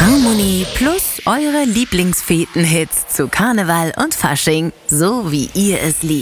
Harmonie plus eure Lieblingsfeten-Hits zu Karneval und Fasching, so wie ihr es liebt.